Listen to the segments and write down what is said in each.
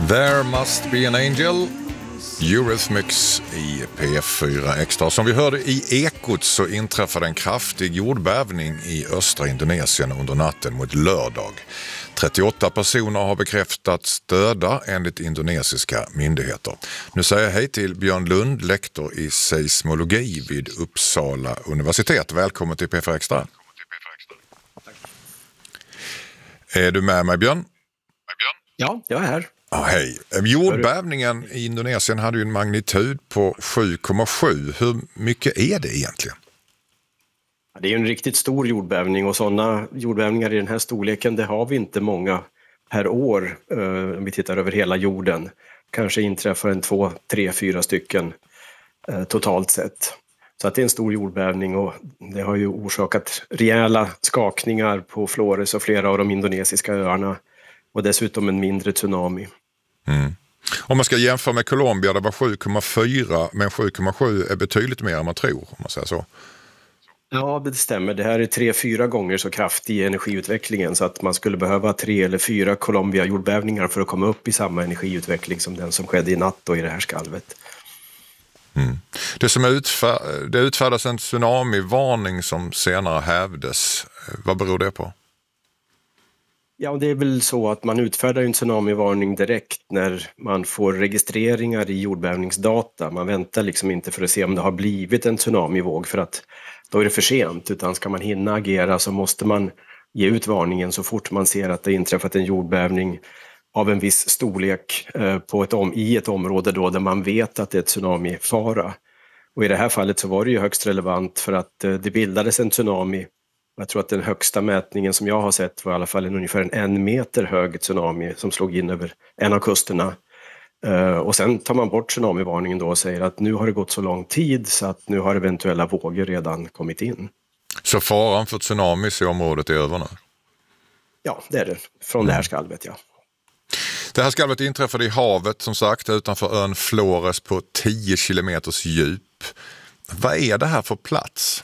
There must be an angel. Eurythmics i P4 Extra. Som vi hörde i Ekot så inträffade en kraftig jordbävning i östra Indonesien under natten mot lördag. 38 personer har bekräftats döda enligt indonesiska myndigheter. Nu säger jag hej till Björn Lund, lektor i seismologi vid Uppsala universitet. Välkommen till P4 Extra. Är du med mig, Björn? Ja, jag är här. Hej. Jordbävningen i Indonesien hade ju en magnitud på 7,7. Hur mycket är det egentligen? Det är ju en riktigt stor jordbävning och sådana jordbävningar i den här storleken, det har vi inte många per år om vi tittar över hela jorden. Kanske inträffar en 2, 3, 4 stycken totalt sett. Så att det är en stor jordbävning och det har ju orsakat rejäla skakningar på Flores och flera av de indonesiska öarna och dessutom en mindre tsunami. Mm. Om man ska jämföra med Colombia, det var 7,4 men 7,7 är betydligt mer än man tror, om man säger så. Ja, det stämmer. Det här är 3-4 gånger så kraftig i energiutvecklingen så att man skulle behöva 3 eller 4 Colombia-jordbävningar för att komma upp i samma energiutveckling som den som skedde i natt och i det här skalvet. Mm. Det utfärdas en tsunamivarning som senare hävdes. Vad beror det på? Ja, det är väl så att man utfärdar en tsunamivarning direkt när man får registreringar i jordbävningsdata. Man väntar liksom inte för att se om det har blivit en tsunamivåg för att då är det för sent, utan ska man hinna agera så måste man ge ut varningen så fort man ser att det inträffat en jordbävning av en viss storlek i ett område då där man vet att det är tsunamifara. Och i det här fallet så var det ju högst relevant för att det bildades en tsunami. Jag tror att den högsta mätningen som jag har sett var i alla fall ungefär en meter hög tsunami som slog in över en av kusterna. Och sen tar man bort tsunamivarningen då och säger att nu har det gått så lång tid så att nu har eventuella vågor redan kommit in. Så faran för tsunamis i området är över nu? Ja, det är det. Från det här skalvet, ja. Det här skalvet inträffade i havet som sagt utanför ön Flores på 10 kilometers djup. Vad är det här för plats?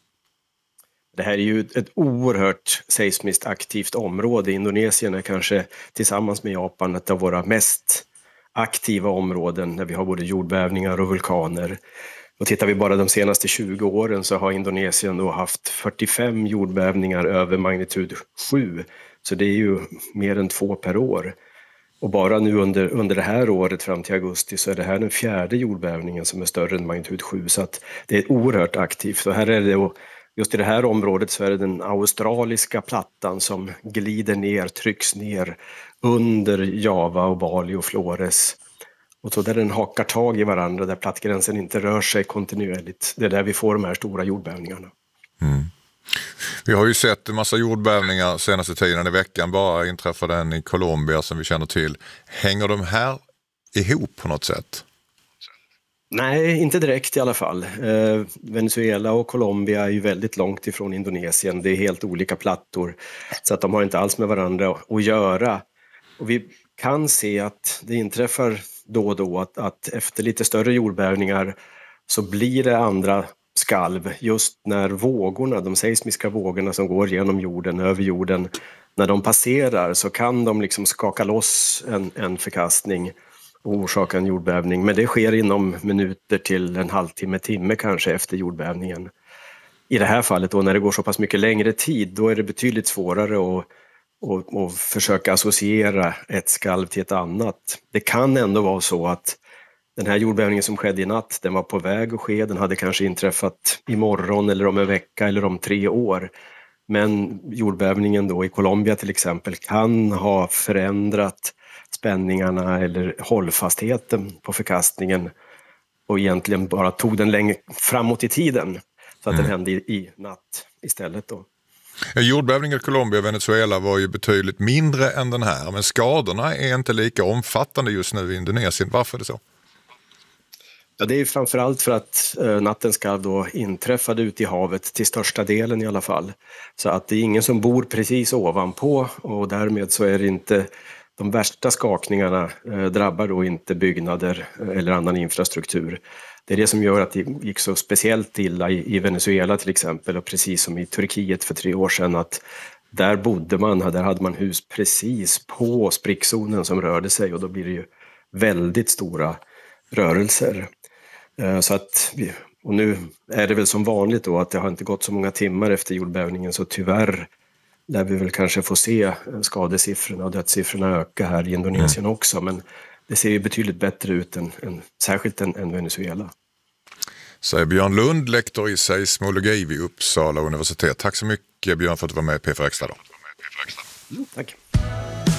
Det här är ju ett oerhört seismiskt aktivt område. Indonesien är kanske tillsammans med Japan ett av våra mest aktiva områden där vi har både jordbävningar och vulkaner. Och tittar vi bara de senaste 20 åren så har Indonesien då haft 45 jordbävningar över magnitud 7. Så det är ju mer än 2 per år. Och bara nu under det här året fram till augusti så är det här den 4:e jordbävningen som är större än magnitud 7. Så att det är oerhört aktivt. Och här är det, just i det här området så är det den australiska plattan som glider ner, trycks ner under Java och Bali och Flores. Och så där den hakar tag i varandra, där plattgränsen inte rör sig kontinuerligt. Det är där vi får de här stora jordbävningarna. Mm. Vi har ju sett en massa jordbävningar senaste tiden. I veckan bara inträffade en i Colombia som vi känner till. Hänger de här ihop på något sätt? Nej, inte direkt i alla fall. Venezuela och Colombia är ju väldigt långt ifrån Indonesien. Det är helt olika plattor. Så att de har inte alls med varandra att göra. Och vi kan se att det inträffar då och då att efter lite större jordbävningar så blir det andra skalv just när vågorna, de seismiska vågorna som går genom jorden, över jorden, när de passerar så kan de liksom skaka loss en förkastning och orsaka en jordbävning. Men det sker inom minuter till en halvtimme, timme kanske efter jordbävningen. I det här fallet då när det går så pass mycket längre tid, då är det betydligt svårare att försöka associera ett skalv till ett annat. Det kan ändå vara så att den här jordbävningen som skedde i natt, den var på väg att ske. Den hade kanske inträffat imorgon eller om en vecka eller om 3 år. Men jordbävningen då i Colombia till exempel kan ha förändrat spänningarna eller hållfastheten på förkastningen och egentligen bara tog den längre framåt i tiden så att den hände i natt istället då. Jordbävningen i Colombia och Venezuela var ju betydligt mindre än den här, men skadorna är inte lika omfattande just nu i Indonesien. Varför är det så? Ja, det är framförallt för att nattens skalv då inträffade ute i havet till största delen i alla fall. Så att det är ingen som bor precis ovanpå och därmed så är det inte de värsta skakningarna drabbar då inte byggnader eller annan infrastruktur. Det är det som gör att det gick så speciellt illa i Venezuela till exempel och precis som i Turkiet för 3 år sedan att där bodde man, där hade man hus precis på sprickzonen som rörde sig, och då blir det ju väldigt stora rörelser. Så att, och nu är det väl som vanligt då att det har inte gått så många timmar efter jordbävningen, så tyvärr lär vi väl kanske få se skadesiffrorna och dödssiffrorna öka här i Indonesien också, men det ser ju betydligt bättre ut särskilt än Venezuela. Säger Björn Lund, lektor i seismologi vid Uppsala universitet. Tack så mycket Björn för att du var med i P4 Extra då. Tack.